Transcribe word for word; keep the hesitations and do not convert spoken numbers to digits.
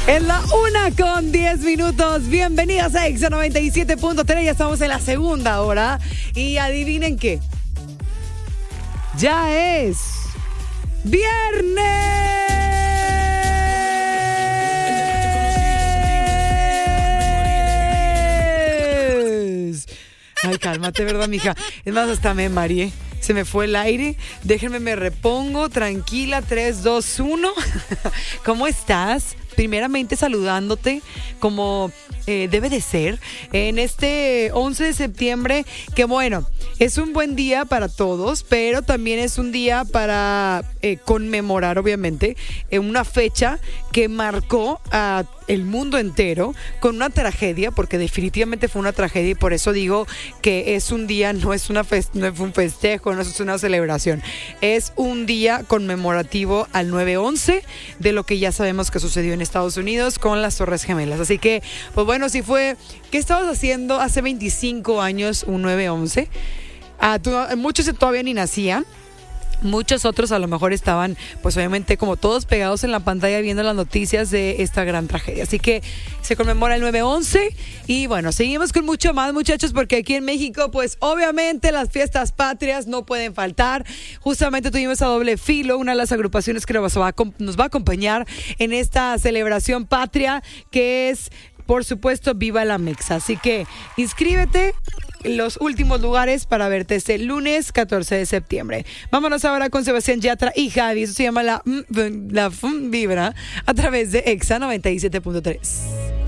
Es la una con diez minutos. Bienvenidos a Exa noventa y siete punto tres. Ya estamos en la segunda hora. Y adivinen qué. Ya es viernes. Ay, cálmate, ¿verdad, mija? Es más, hasta me mareé. Se me fue el aire. Déjenme, me repongo. Tranquila, tres, dos, uno. ¿Cómo estás? Primeramente saludándote como eh, debe de ser en este once de septiembre, que bueno, es un buen día para todos, pero también es un día para eh, conmemorar, obviamente, en una fecha que marcó a el mundo entero con una tragedia, porque definitivamente fue una tragedia, y por eso digo que es un día, no es una fest- no es un festejo, no es una celebración, es un día conmemorativo al nueve once, de lo que ya sabemos que sucedió en Estados Unidos con las Torres Gemelas. Así que, pues bueno, si fue, ¿qué estabas haciendo hace veinticinco años un nueve once? Ah, tú, muchos todavía ni nacían. Muchos otros a lo mejor estaban, pues obviamente como todos pegados en la pantalla viendo las noticias de esta gran tragedia. Así que se conmemora el nueve once y bueno, seguimos con mucho más, muchachos, porque aquí en México, pues obviamente las fiestas patrias no pueden faltar. Justamente tuvimos a Doble Filo, una de las agrupaciones que nos va a, nos va a acompañar en esta celebración patria, que es, por supuesto, Viva la Mexa. Así que inscríbete. Los últimos lugares para verte este lunes catorce de septiembre. Vámonos ahora con Sebastián Yatra y Javi. Eso se llama la, la Vibra a través de Exa noventa y siete punto tres.